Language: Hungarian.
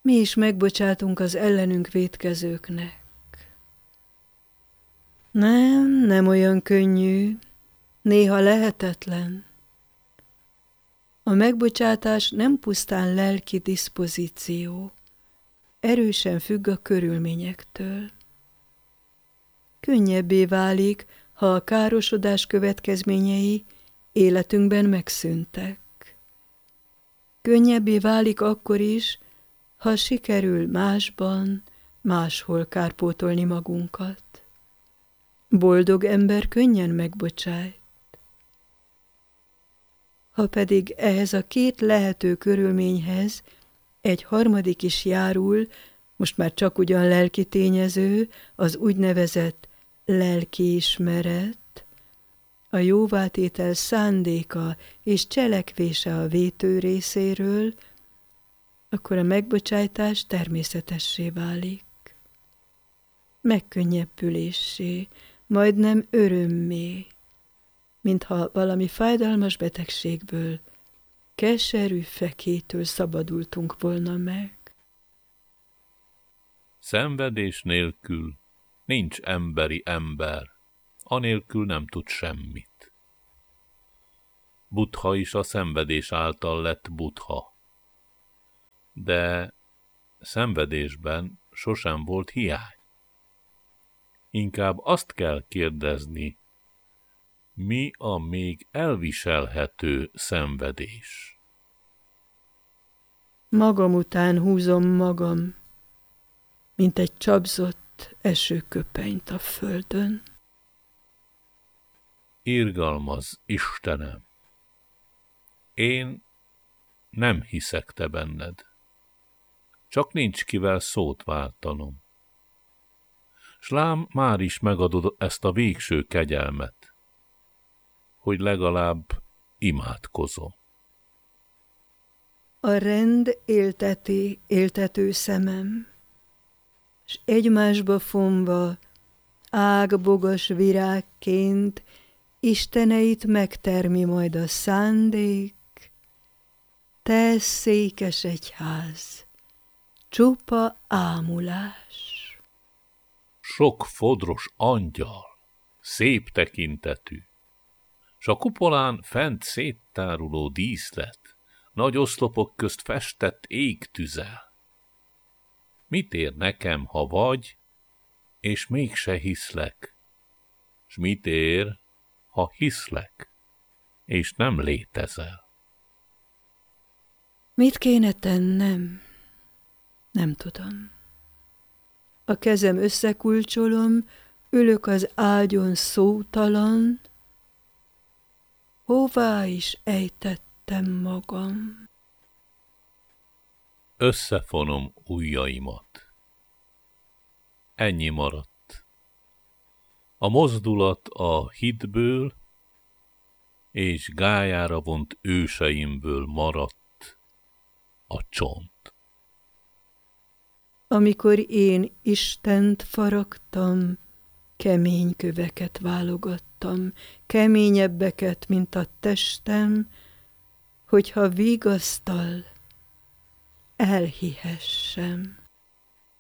mi is megbocsátunk az ellenünk vétkezőknek. Nem olyan könnyű, néha lehetetlen. A megbocsátás nem pusztán lelki diszpozíció, erősen függ a körülményektől. Könnyebbé válik, ha a károsodás következményei életünkben megszűntek. Könnyebbé válik akkor is, ha sikerül máshol kárpótolni magunkat. Boldog ember könnyen megbocsájt. Ha pedig ehhez a két lehető körülményhez egy harmadik is járul, most már csak ugyan lelki tényező, az úgynevezett lelkiismeret, a jóvátétel szándéka és cselekvése a vétő részéről, akkor a megbocsájtás természetessé válik. Megkönnyebbüléssé, majdnem örömmé, mintha valami fájdalmas betegségből, keserű fekétől szabadultunk volna meg. Szenvedés nélkül nincs emberi ember, anélkül nem tud semmit. Buddha is a szenvedés által lett Buddha. De szenvedésben sosem volt hiány. Inkább azt kell kérdezni, mi a még elviselhető szenvedés? Magam után húzom magam, mint egy csapzott esőköpenyt a földön. Irgalmaz, Istenem! Én nem hiszek te benned. Csak nincs kivel szót váltanom. S lám, már is megadod ezt a végső kegyelmet, hogy legalább imádkozom. A rend éltető szemem, s egymásba fonva, ágbogas virágként isteneit megtermi majd a szándék, te székes egyház, csupa ámulás. Sok fodros angyal, szép tekintetű, s a kupolán fent széttáruló díszlet, nagy oszlopok közt festett égtüzel. Mit ér nekem, ha vagy, és mégse hiszlek? S mit ér, ha hiszlek, és nem létezel? Mit kéne tennem? Nem tudom. A kezem összekulcsolom, ülök az ágyon szótalan, hová is ejtettem magam? Összefonom ujjaimat. Ennyi maradt. A mozdulat a hitből és gályára vont őseimből maradt a csont. Amikor én Istent faragtam, kemény köveket válogattam, keményebbeket, mint a testem, hogyha vigasztal, elhihessem.